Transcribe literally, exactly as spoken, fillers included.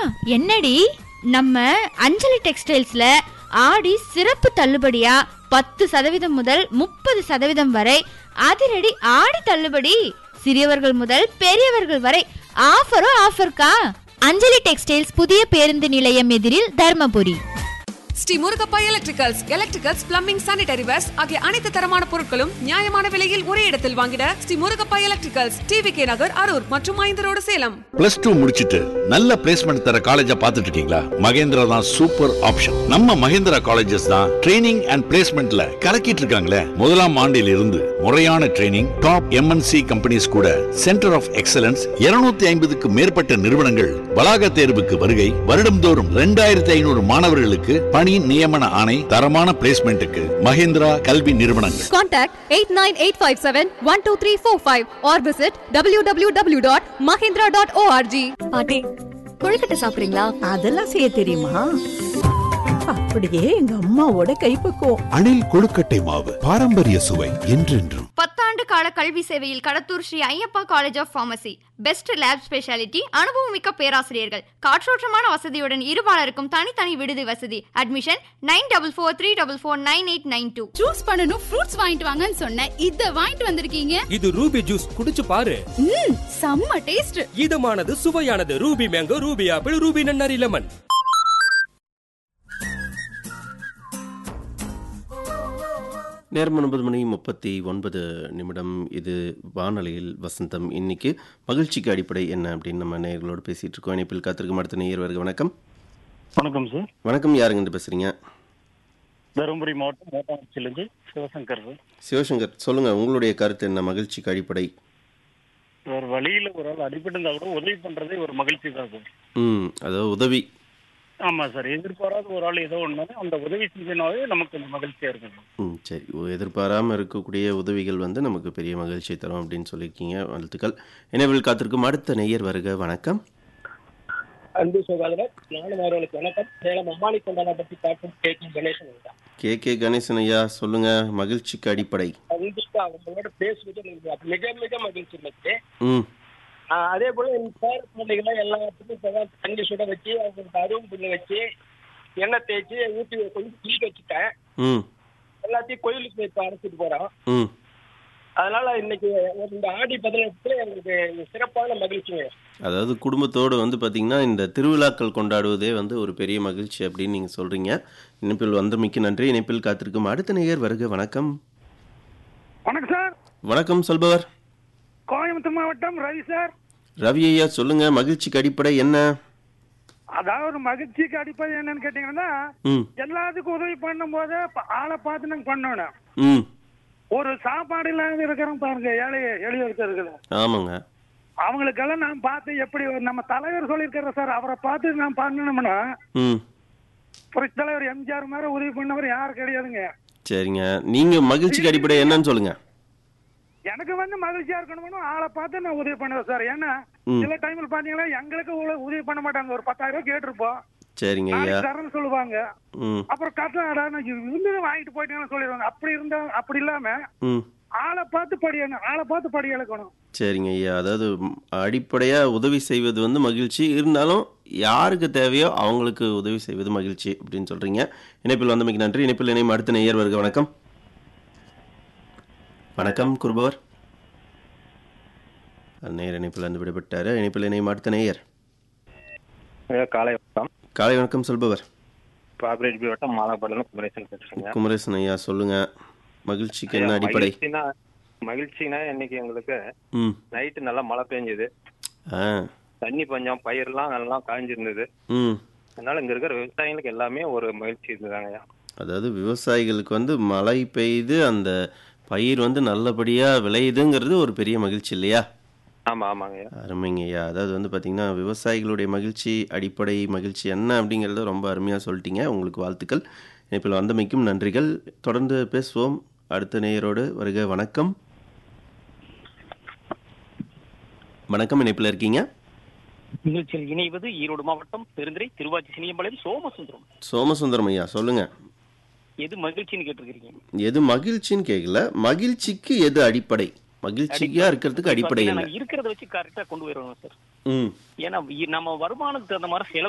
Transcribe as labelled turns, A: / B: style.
A: என்னடி? நம்ம அஞ்சலி டெக்ஸ்டைல்ஸ்ல ஆடி சிறப்பு தள்ளுபடியா பத்து சதவீதம் முதல் முப்பது சதவீதம் வரை அதிரடி ஆடி தள்ளுபடி. சிறியவர்கள் முதல் பெரியவர்கள் வரை ஆஃபரோ ஆஃபர்க்கா. அஞ்சலி டெக்ஸ்டைல்ஸ், புதிய பேருந்து நிலையம் எதிரில், Dharmapuri.
B: Sri Murugappa electricals, electricals, plumbing, sanitary verse ஆகிய அனைத்து தரமான பொருட்களும் நியாயமான விலையில் ஒரே இடத்தில் வாங்கிட Sri Murugappa electricals, TV K நகர், அரூர் மற்றும் ஐந்தரோடு சேலம்.
C: பிளஸ் டூ முடிச்சிட்டு நல்ல பிளேஸ்மெண்ட் தர காலேஜா பாத்துட்டு இருக்கீங்களா? மகேந்திரா தான் சூப்பர் ஆப்ஷன். நம்ம மகேந்திரா காலேஜஸ் தான் ட்ரைனிங் அண்ட் பிளேஸ்மெண்ட்ல கலக்கிட்டு இருக்காங்களே. முதலாம் ஆண்டில் இருந்து முறையான ட்ரைனிங், டாப் எம்என்சி கம்பெனிஸ் கூட சென்டர் ஆஃப் எக்ஸலன்ஸ், இருநூத்தி ஐம்பதுக்கு மேற்பட்ட நிறுவனங்கள் வளாக தேர்வுக்கு வருகை. வருடம்தோறும் இரண்டாயிரத்தி ஐநூறு மாணவர்களுக்கு பணி நியமன ஆணை. தரமான பிளேஸ்மெண்ட்டுக்கு மகேந்திரா கல்வி நிறுவனங்கள்.
D: Contact eight nine eight five seven one two three four five or visit w w w dot mahindra dot org.
E: பாட்டி, கொழுக்கட்டை சாப்பிடுறீங்களா?
F: அதெல்லாம் செய்ய தெரியுமா? அப்படியே எங்க அம்மாவோட கைப்பக்குவம்.
G: அணில் கொழுக்கட்டை மாவு, பாரம்பரிய சுவை என்றென்றும்.
A: பத்தாண்டு கால கல்வி சேவையில் Kadathur Sri Ayyappa college of pharmacy. Best lab speciality, அனுபவமிக்க பேராசிரியர்கள், காற்றோட்டமான வசதியுடன் இருபாலருக்கும் தனித்தனி விடுதி வசதி. Admission nine double four three double four nine eight nine two.
H: Juice பண்ணனும், ஃப்ரூட்ஸ் வாங்கிட்டு வாங்கன்னு சொன்னேன். இத வாங்கிட்டு வந்திருக்கீங்க.
I: இது ரூபி ஜூஸ், குடிச்சு பாரு.
H: ம், செம்ம taste.
I: இதமானது, சுவையானது. Ruby mango, Ruby apple, Ruby நன்னாரி லெமன்.
J: நேரம் ஒன்பது மணி முப்பத்தி ஒன்பது நிமிடம். இது வானொலியில் வசந்தம். இன்னைக்கு மகிழ்ச்சிக்கு அடிப்படை என்ன அப்படின்னு நம்ம நேயர்களோடு பேசிட்டு இருக்கோம். இணைப்பில் காத்திருக்கும் அடுத்த நேயர் வருக. வணக்கம்.
K: வணக்கம் சார்.
J: வணக்கம், யாருங்க பேசுறீங்க?
K: தருமபுரி மாவட்டம் மோட்டாச்சிலிருந்து சிவசங்கர்.
J: சிவசங்கர், சொல்லுங்க, உங்களுடைய கருத்து என்ன மகிழ்ச்சிக்கு அடிப்படை?
K: ஒரு வழியில ஒரு ஆள் அடிபட்டு இருந்தா கூட உதவி பண்றதே ஒரு மகிழ்ச்சி தான் சார்.
J: ம், அதாவது உதவி.
K: ஆமா சார். எதிர்பாராத ஒரு ஆள் ஏதோ ஒண்ணு அந்த உதவி செஞ்சனாவே நமக்கு கொஞ்சம் மகிழ்ச்சியா இருக்கு.
J: ம், சரி. எதிர்பாராமல் இருக்கக்கூடிய உதவிகள் வந்து நமக்கு பெரிய மகிழ்ச்சி தரும் அப்படின்னு சொல்லியிருக்கீங்க. வாழ்த்துக்கள். இணைவில் காத்திருக்கும் அடுத்த நேயர் வருக. வணக்கம்.
L: அன்பு சகோதரர், நானும் அவர்களுக்கு வணக்கம். சேலம் அம்மானி கொண்டாட பற்றி பார்க்கும் K K Ganesan.
J: K K Ganesan ஐயா, சொல்லுங்க, மகிழ்ச்சிக்கு அடிப்படை.
L: கண்டிப்பா அவங்களோட பேசுவது மிக மிக மகிழ்ச்சி இருந்துச்சு.
J: ம்,
L: அதே போல என் பேர பிள்ளைகளை எல்லாத்துக்கும் தண்ணி சுட வச்சு அவங்களுக்கு அருவம் புண்ணு வச்சு எண்ணெய் தேய்ச்சி ஊற்றி கொஞ்சம் குளிக்க வச்சுட்டேன்.
J: ம்,
L: எல்லாத்தையும் கோயிலுக்கு இப்போ அழைச்சிட்டு போறோம்.
J: ம்.
L: அதனால இன்னைக்கு இந்த ஆடி பதினெட்டு எங்களுக்கு சிறப்பான மகிழ்ச்சிங்க.
J: அதாவது குடும்பத்தோடு வந்து பார்த்தீங்கன்னா இந்த திருவிழாக்கள் கொண்டாடுவதே வந்து ஒரு பெரிய மகிழ்ச்சி அப்படின்னு நீங்கள் சொல்கிறீங்க. இணைப்பில் வந்தமைக்கு நன்றி. இணைப்பில் காத்திருக்கும் அடுத்த நேயர் வருக. வணக்கம்.
M: வணக்கம் சார்.
J: வணக்கம், சொல்பவர்?
M: கோயம்புத்தூர் மாவட்டம் ரவி சார்.
J: ரவி ஐயா, சொல்லுங்க, மகிழ்ச்சிக்கு அடிப்படை என்ன?
M: அதாவது மகிழ்ச்சிக்கு அடிப்படை என்னன்னு கேட்டீங்கன்னா, எல்லாத்துக்கும் உதவி பண்ணும் போது ஆளை பார்த்து நாங்க பண்ணணும். ஒரு சாப்பாடு இல்லாத இருக்கிறோம் பாருங்க, ஏழை எளிய இருக்கிறது.
J: ஆமாங்க.
M: அவங்களுக்கெல்லாம் நான் பார்த்து எப்படி நம்ம தலைவர் சொல்லியிருக்கிற சார், அவரை பார்த்து நான் பண்ணணும்னா புரட்சி தலைவர் எம்ஜிஆர் மாதிரி உதவி பண்ணவர் யாரும் கிடையாதுங்க.
J: சரிங்க, நீங்க மகிழ்ச்சிக்கு அடிப்படை என்னன்னு சொல்லுங்க.
M: எனக்கு வந்து மகிழ்ச்சியா இருக்கணும், ஆளை பார்த்து நான் உதவி பண்ணுவேன் சார். ஏன்னா சில டைம்ல பாத்தீங்கன்னா எங்களுக்கு உதவி பண்ண மாட்டாங்க. ஒரு பத்தாயிரம் ரூபாய் கேட்டிருப்போம்,
J: சரிங்க ஐயா,
M: தரேன்னு சொல்லுவாங்க. அப்புறம் கட்டணம் இருந்து வாங்கிட்டு போயிட்டீங்கன்னு சொல்லிடுவாங்க. அப்படி இருந்தா அப்படி இல்லாம ஆளை பார்த்து படி ஆளை பார்த்து படி இழக்கணும்.
J: சரிங்க ஐயா, அதாவது அடிப்படையா உதவி செய்வது வந்து மகிழ்ச்சி, இருந்தாலும் யாருக்கு தேவையோ அவங்களுக்கு உதவி செய்வது மகிழ்ச்சி அப்படின்னு சொல்றீங்க. இணைப்பில் வந்தமைக்கு நன்றி. இணைப்பில் இணையும் அடுத்த நேயர் வருக. வணக்கம். வணக்கம், குருபவர். நேர் இணைப்பில் வந்து விடுபட்டாரு. இணைப்பில் இணையும் அடுத்த நேயர்.
K: காலை வணக்கம்.
J: காலை வணக்கம், சொல்பவர்?
K: குமரேசன்.
J: குமரேசன் ஐயா, சொல்லுங்க, மகிழ்ச்சிக்கு என்ன அடிப்படை?
K: மகிழ்ச்சினா இன்னைக்கு எங்களுக்கு நைட்டு நல்லா மழை பெஞ்சது, தண்ணி பஞ்சம், பயிரெல்லாம் நல்லா காய்ஞ்சிருந்தது. அதனால இங்க இருக்கிற விவசாயிகளுக்கு எல்லாமே ஒரு மகிழ்ச்சி இருந்ததாங்க.
J: அதாவது விவசாயிகளுக்கு வந்து மழை பெய்து அந்த பயிர் வந்து நல்லபடியா விளையுதுங்கிறது ஒரு பெரிய மகிழ்ச்சி இல்லையா?
K: ஆமா ஆமாங்க.
J: அருமைங்க ஐயா. அதாவது வந்து பாத்தீங்கன்னா விவசாயிகளுடைய மகிழ்ச்சி அடிப்படை மகிழ்ச்சி என்ன அப்படிங்கறத ரொம்ப அருமையா சொல்லிட்டீங்க. உங்களுக்கு வாழ்த்துக்கள். இணைப்பில் வந்தமைக்கும் நன்றிகள். தொடர்ந்து பேசுவோம். அடுத்த நேயரோடு வருக. வணக்கம். வணக்கம், இணைப்பில் இருக்கீங்க.
N: நிகழ்ச்சியில் இணைவது ஈரோடு மாவட்டம் பெருந்துறை திருவாச்சி சினியம்பாளையம் சோமசுந்தரம்.
J: சோமசுந்தரம் ஐயா, சொல்லுங்க,
N: எது மகிழ்ச்சின்னு கேட்டிருக்கீங்க?
J: எது மகிழ்ச்சின்னு கேட்கல, மகிழ்ச்சிக்கு எது அடிப்படை? மகிழ்ச்சியா இருக்கிறதுக்கு அடிப்படை என்ன?
N: இருக்கிறத வச்சு கரெக்டா கொண்டு போயிடுவாங்க சார். ஏன்னா நம்ம வருமானத்துக்கு அந்த மாதிரி செலவு